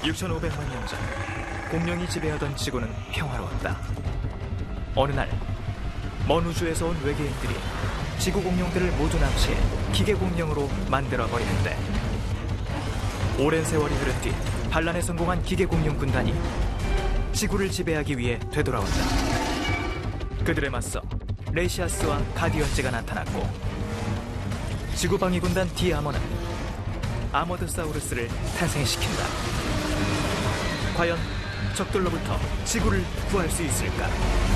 6,500만 년 전, 공룡이 지배하던 지구는 평화로웠다. 어느 날, 먼 우주에서 온 외계인들이 지구 공룡들을 모두 납치해 기계 공룡으로 만들어버리는데, 오랜 세월이 흐른 뒤 반란에 성공한 기계 공룡 군단이 지구를 지배하기 위해 되돌아온다. 그들에 맞서 레시아스와 가디언즈가 나타났고, 지구 방위 군단 디아머는 아머드사우루스를 탄생시킨다. 과연 적들로부터 지구를 구할 수 있을까?